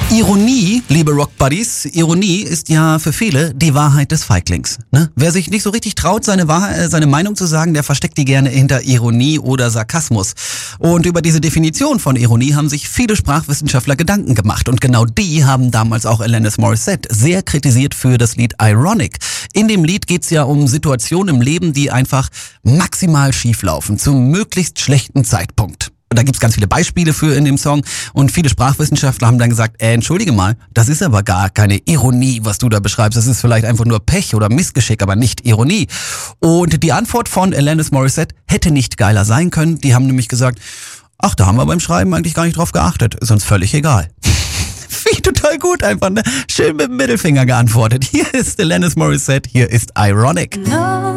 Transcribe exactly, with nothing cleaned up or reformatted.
Ironie, liebe Rockbuddies, Ironie ist ja für viele die Wahrheit des Feiglings. Ne? Wer sich nicht so richtig traut, seine, Wahrheit, äh, seine Meinung zu sagen, der versteckt die gerne hinter Ironie oder Sarkasmus. Und über diese Definition von Ironie haben sich viele Sprachwissenschaftler Gedanken gemacht. Und genau die haben damals auch Alanis Morissette sehr kritisiert für das Lied Ironic. In dem Lied geht's ja um Situationen im Leben, die einfach maximal schief laufen, zum möglichst schlechten Zeitpunkt. Da gibt's ganz viele Beispiele für in dem Song und viele Sprachwissenschaftler haben dann gesagt, äh, entschuldige mal, das ist aber gar keine Ironie, was du da beschreibst. Das ist vielleicht einfach nur Pech oder Missgeschick, aber nicht Ironie. Und die Antwort von Alanis Morissette hätte nicht geiler sein können. Die haben nämlich gesagt, ach, da haben wir beim Schreiben eigentlich gar nicht drauf geachtet. Ist uns völlig egal. Finde ich total gut einfach, ne? Schön mit dem Mittelfinger geantwortet. Hier ist Alanis Morissette, hier ist Ironic. No.